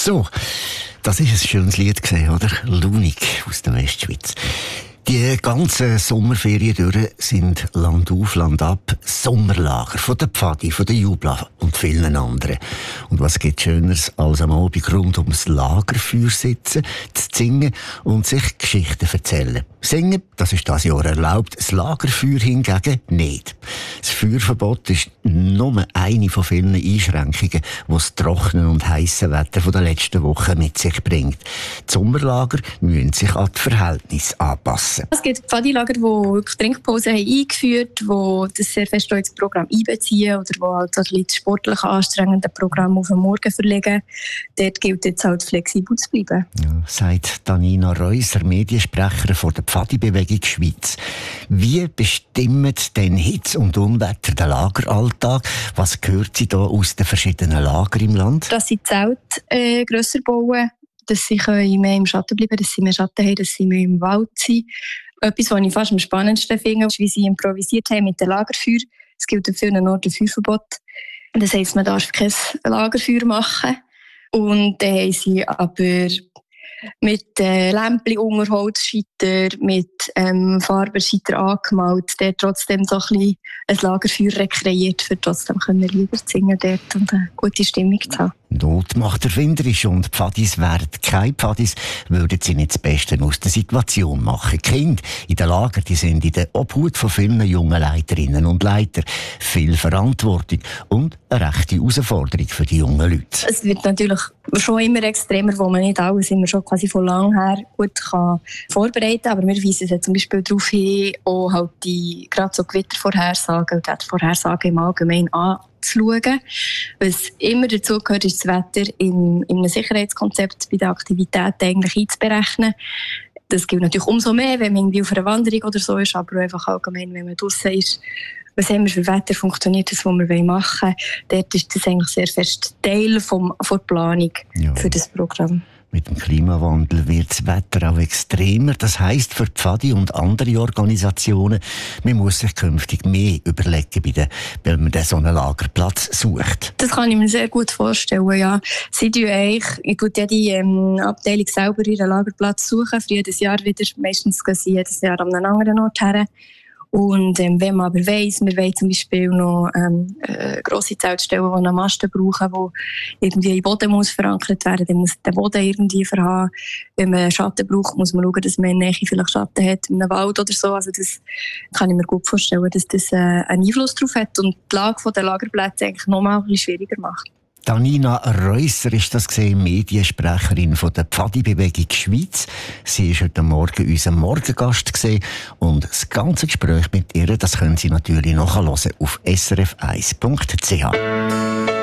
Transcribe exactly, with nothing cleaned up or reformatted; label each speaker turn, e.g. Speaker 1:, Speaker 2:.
Speaker 1: So, das ist ein schönes Lied gewesen, oder? Lunig aus der Westschweiz. Die ganzen Sommerferien durch sind Land auf, Land ab Sommerlager von der Pfadi, von der Jubla und vielen anderen. Und was gibt Schöneres als am Abend rund ums Lagerfeuer sitzen, zu singen und sich Geschichten erzählen. Singen, das ist dieses Jahr erlaubt, das Lagerfeuer hingegen nicht. Das Feuerverbot ist nur eine von vielen Einschränkungen, die das trockene und heisse Wetter von der letzten Woche mit sich bringt. Die Sommerlager müssen sich an die Verhältnisse anpassen.
Speaker 2: Es gibt Pfadilager, die wirklich Trinkpausen haben eingeführt haben, die das sehr fest ins Programm einbeziehen oder die halt das sportlich anstrengende Programm auf den Morgen verlegen. Dort gilt jetzt halt flexibel zu bleiben. Ja,
Speaker 1: sagt Danina Reuser, Mediensprecherin von der Pfadi-Bewegung Schweiz. Wie bestimmt denn Hitze und Unwetter den Lageralltag? Was gehört sie da aus den verschiedenen Lagern im Land?
Speaker 2: Dass sie Zelte äh, grösser bauen, dass sie mehr im Schatten bleiben, dass sie mehr Schatten haben, dass sie mehr im Wald sind. Etwas, was ich fast am spannendsten finde, ist, wie sie improvisiert haben mit dem Lagerfeuer. Es gilt an vielen Orten ein Feuerverbot. Das heisst, man darf kein Lagerfeuer machen. Und dann haben sie aber mit äh, Lämpchen unter Holzscheiter, mit ähm, Farbenscheiter angemalt, der trotzdem so ein bisschen ein Lagerfeuer rekreiert, für trotzdem können Lieder zu singen dort und eine gute Stimmung zu haben.
Speaker 1: Not macht erfinderisch und Pfadis werden keine Pfadis, würden sie nicht das Beste aus der Situation machen. Die Kinder in den Lagern, die sind in der Obhut von vielen jungen Leiterinnen und Leitern. Viel Verantwortung und eine rechte Herausforderung für die jungen Leute.
Speaker 2: Es wird natürlich schon immer extremer, wo man nicht alles immer schon quasi von lang her gut kann vorbereiten kann. Aber wir weisen es zum Beispiel darauf hin, auch halt die, gerade so Gewittervorhersagen und die Vorhersagen im Allgemeinen anzuschauen. Was immer dazu gehört, ist das Wetter in, in einem Sicherheitskonzept bei den Aktivitäten eigentlich einzuberechnen. Das gilt natürlich umso mehr, wenn man irgendwie auf einer Wanderung oder so ist, aber einfach allgemein, wenn man draussen ist. Was haben wir für Wetter, funktioniert das, was wir machen wollen? Dort ist das eigentlich sehr fest Teil vom, von der Planung ja. für das Programm.
Speaker 1: Mit dem Klimawandel wird das Wetter auch extremer. Das heisst für die Pfadi und andere Organisationen, man muss sich künftig mehr überlegen, bei der, wenn man so einen Lagerplatz sucht.
Speaker 2: Das kann ich mir sehr gut vorstellen, ja. Sie tun eigentlich, ich tue jede ähm, Abteilung selber ihren Lagerplatz suchen, für jedes Jahr wieder. Meistens gehen sie jedes Jahr an einen anderen Ort her. Und ähm, wenn man aber weiss, wir wollen zum Beispiel noch ähm, äh, grosse Zeltstellen, die einen Masten brauchen, die irgendwie im Boden muss verankert werden, dann muss der Boden irgendwie verhaben. Wenn man Schatten braucht, muss man schauen, dass man in der Nähe vielleicht Schatten hat, in einem Wald oder so. Also das kann ich mir gut vorstellen, dass das äh, einen Einfluss darauf hat und die Lage der Lagerplätze eigentlich noch mal ein bisschen schwieriger macht.
Speaker 1: Danina Reusser ist das gesehen, Mediensprecherin von der Pfadi-Bewegung Schweiz. Sie ist heute Morgen unser Morgengast gesehen und das ganze Gespräch mit ihr, das können Sie natürlich nachhören auf s r f eins punkt c h.